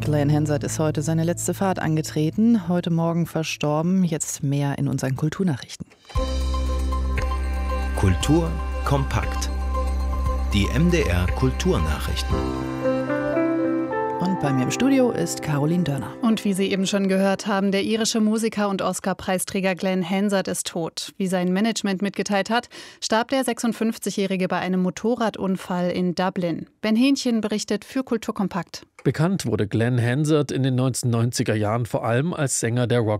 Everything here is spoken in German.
Glenn Hansard ist heute seine letzte Fahrt angetreten. Heute Morgen verstorben. Jetzt mehr in unseren Kulturnachrichten. Kultur kompakt. Die MDR Kulturnachrichten. Und bei mir im Studio ist Caroline Dörner. Und wie Sie eben schon gehört haben, der irische Musiker und Oscar-Preisträger Glenn Hansard ist tot. Wie sein Management mitgeteilt hat, starb der 56-Jährige bei einem Motorradunfall in Dublin. Ben Hähnchen berichtet für Kultur kompakt. Bekannt wurde Glenn Hansard in den 1990er Jahren vor allem als Sänger der